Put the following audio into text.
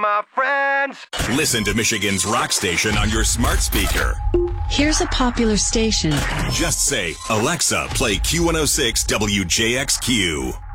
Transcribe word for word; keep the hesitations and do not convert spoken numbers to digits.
my friends. Listen to Michigan's rock station on your smart speaker. Here's a popular station. Just say, Alexa, play Q one oh six W J X Q.